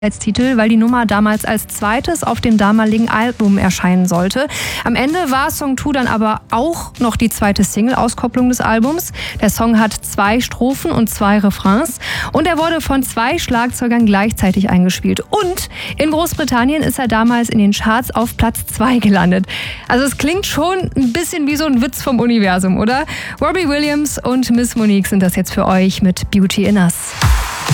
als Titel, weil die Nummer damals als zweites auf dem damaligen Album erscheinen sollte. Am Ende war Song 2 dann aber auch noch die zweite Single-Auskopplung des Albums. Der Song hat 2 Strophen und 2 Refrains und er wurde von 2 Schlagzeugern gleichzeitig eingespielt. Und in Großbritannien ist er damals in den Charts auf Platz 2 gelandet. Also es klingt schon ein bisschen wie so ein Witz vom Universum, oder? Robbie Williams und Miss Monique sind das jetzt für euch mit Beauty in Us.